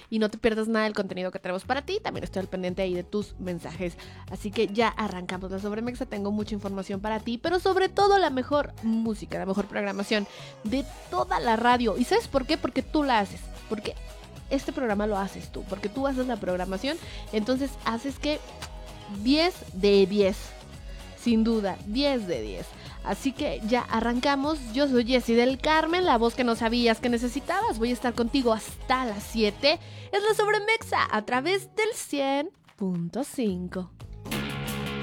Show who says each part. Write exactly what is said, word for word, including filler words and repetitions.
Speaker 1: y no te pierdas nada del contenido que tenemos para ti. También estoy al pendiente ahí de tus mensajes. Así que ya arrancamos la Sobremexa. Tengo mucha información para ti, pero sobre todo la mejor música, la mejor programación de toda la radio. ¿Y sabes por qué? Porque tú la haces. Porque este programa lo haces tú, porque tú haces la programación, entonces haces que diez de diez, sin duda, diez de diez. Así que ya arrancamos. Yo soy Jessie del Carmen, la voz que no sabías que necesitabas. Voy a estar contigo hasta las siete. Es la Sobremexa a través del cien punto cinco.